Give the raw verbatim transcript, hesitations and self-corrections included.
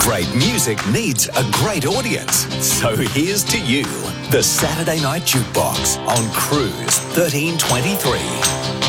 Great music needs a great audience. So here's to you, the Saturday Night Jukebox on Cruise thirteen twenty-three.